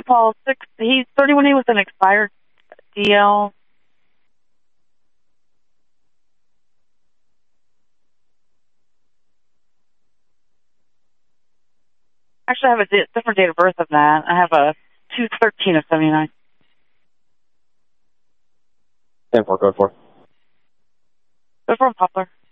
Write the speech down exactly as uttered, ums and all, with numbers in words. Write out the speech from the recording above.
Paul. Six, he's thirty-one A with an expired D L. Actually, I have a di- different date of birth of that. I have a two thirteen of seventy-nine. ten four, code four. Go for Poplar.